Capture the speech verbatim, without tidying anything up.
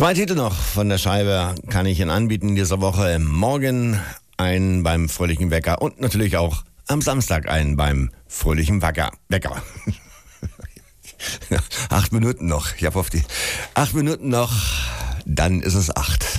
Zwei Titel noch von der Scheibe kann ich Ihnen anbieten in dieser Woche. Morgen einen beim Fröhlichen Wecker und natürlich auch am Samstag einen beim Fröhlichen Wecker. Wecker. Acht Minuten noch. Ich habe auf die acht Minuten noch. Dann ist es acht.